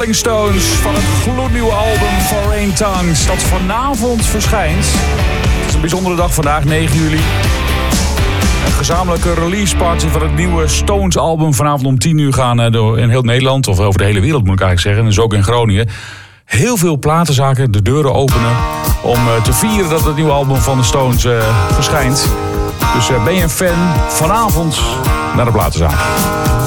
Rolling Stones van het gloednieuwe album Foreign Tongues dat vanavond verschijnt. Het is een bijzondere dag vandaag, 9 juli. Een gezamenlijke release party van het nieuwe Stones album. Vanavond om 10 uur gaan door in heel Nederland, of over de hele wereld moet ik eigenlijk zeggen. Dus ook in Groningen. Heel veel platenzaken de deuren openen om te vieren dat het nieuwe album van de Stones verschijnt. Dus ben je een fan? Vanavond naar de platenzaak.